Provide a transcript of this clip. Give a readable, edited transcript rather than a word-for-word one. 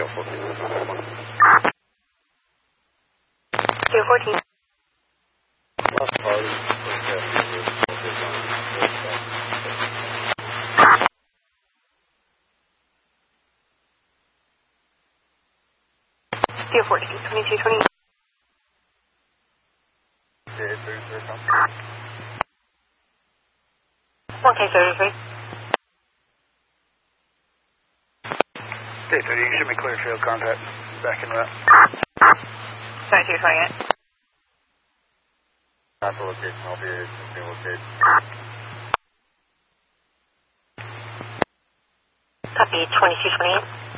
214. Two 14, 2220. Okay, 33. Okay, 30, you should be clear field contact. Back in route. 2228. Not the location, I'll be in location. Copy, 2228.